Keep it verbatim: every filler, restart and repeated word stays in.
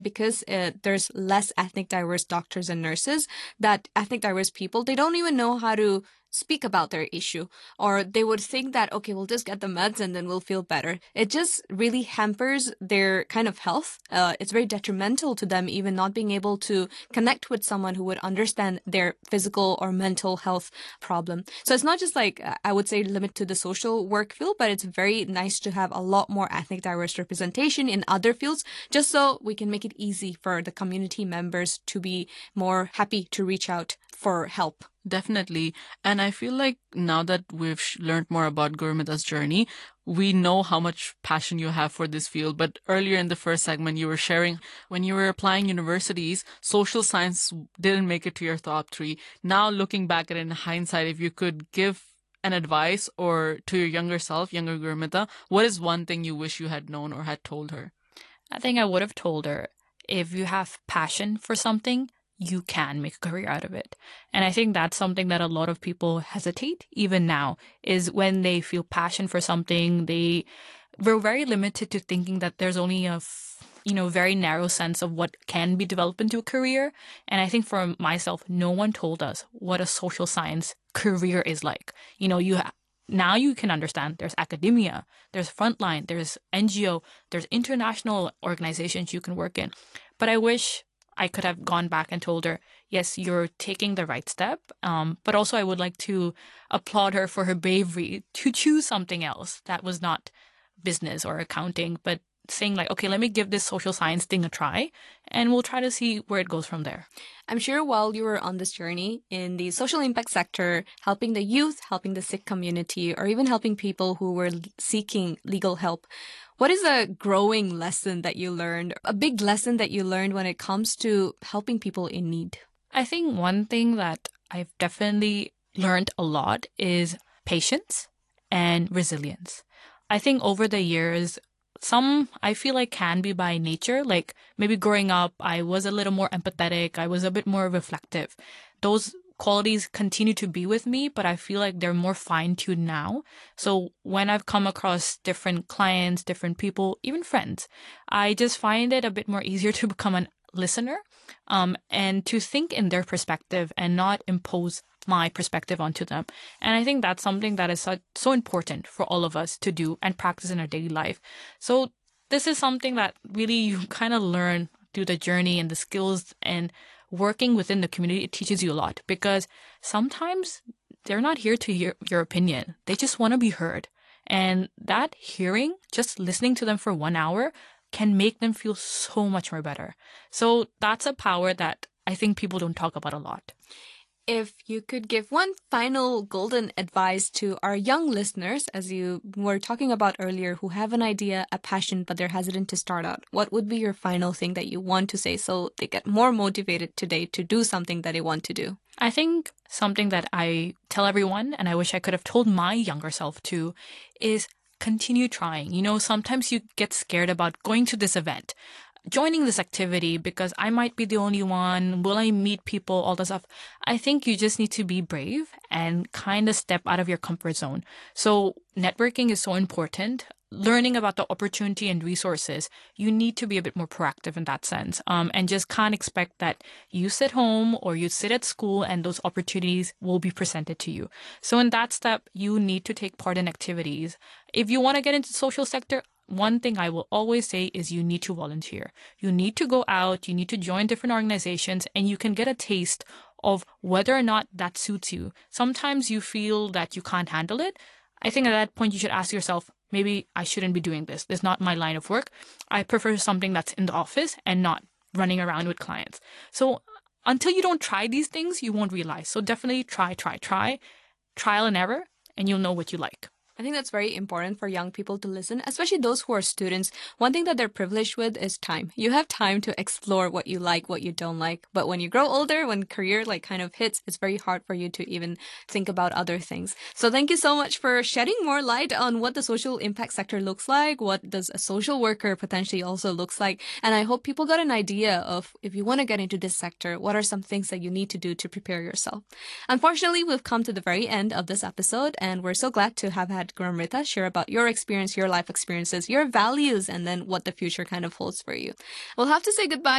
because uh, there's less ethnic diverse doctors and nurses, that ethnic diverse people, they don't even know how to speak about their issue, or they would think that, okay, we'll just get the meds and then we'll feel better. It just really hampers their kind of health. Uh, it's very detrimental to them, even not being able to connect with someone who would understand their physical or mental health problem. So it's not just like, uh, I would say, limit to the social work field, but it's very nice to have a lot more ethnic diverse representation in other fields, just so we can make it easy for the community members to be more happy to reach out for help. Definitely. And I feel like now that we've sh- learned more about Gurumita's journey, we know how much passion you have for this field. But earlier in the first segment, you were sharing when you were applying universities, social science didn't make it to your top three. Now, looking back at it in hindsight, if you could give an advice or to your younger self, younger Gurumita, what is one thing you wish you had known or had told her? I think I would have told her, if you have passion for something, you can make a career out of it. And I think that's something that a lot of people hesitate even now, is when they feel passion for something, they we're very limited to thinking that there's only a you know very narrow sense of what can be developed into a career. And I think for myself, no one told us what a social science career is like. You know, you ha- now you can understand there's academia, there's frontline, there's N G O, there's international organizations you can work in. But I wish I could have gone back and told her, yes, you're taking the right step. Um, but also I would like to applaud her for her bravery to choose something else that was not business or accounting, but saying like, okay, let me give this social science thing a try, and we'll try to see where it goes from there. I'm sure while you were on this journey in the social impact sector, helping the youth, helping the Sikh community, or even helping people who were seeking legal help, what is a growing lesson that you learned, a big lesson that you learned when it comes to helping people in need? I think one thing that I've definitely learned a lot is patience and resilience. I think over the years, some I feel like can be by nature. Like maybe growing up, I was a little more empathetic. I was a bit more reflective. Those qualities continue to be with me, but I feel like they're more fine-tuned now. So when I've come across different clients, different people, even friends, I just find it a bit more easier to become a listener um, and to think in their perspective and not impose my perspective onto them. And I think that's something that is so, so important for all of us to do and practice in our daily life. So this is something that really you kind of learn through the journey and the skills and working within the community. It teaches you a lot, because sometimes they're not here to hear your opinion. They just want to be heard. And that hearing, just listening to them for one hour, can make them feel so much more better. So that's a power that I think people don't talk about a lot. If you could give one final golden advice to our young listeners, as you were talking about earlier, who have an idea, a passion, but they're hesitant to start out, what would be your final thing that you want to say so they get more motivated today to do something that they want to do? I think something that I tell everyone, and I wish I could have told my younger self too, is continue trying. You know, sometimes you get scared about going to this event, joining this activity, because I might be the only one. Will I meet people? All the stuff. I think you just need to be brave and kind of step out of your comfort zone. So networking is so important. Learning about the opportunity and resources, you need to be a bit more proactive in that sense. Um, and just can't expect that you sit home or you sit at school and those opportunities will be presented to you. So in that step, you need to take part in activities. If you want to get into the social sector, one thing I will always say is you need to volunteer. You need to go out, you need to join different organizations, and you can get a taste of whether or not that suits you. Sometimes you feel that you can't handle it. I think at that point you should ask yourself, maybe I shouldn't be doing this. This is not my line of work. I prefer something that's in the office and not running around with clients. So until you don't try these things, you won't realize. So definitely try, try, try, trial and error, and you'll know what you like. I think that's very important for young people to listen, especially those who are students. One thing that they're privileged with is time. You have time to explore what you like, what you don't like. But when you grow older, when career like kind of hits, it's very hard for you to even think about other things. So thank you so much for shedding more light on what the social impact sector looks like. What does a social worker potentially also looks like? And I hope people got an idea of, if you want to get into this sector, what are some things that you need to do to prepare yourself. Unfortunately, we've come to the very end of this episode, and we're so glad to have had met Gurmrita, share about your experience, your life experiences, your values, and then what the future kind of holds for you. We'll have to say goodbye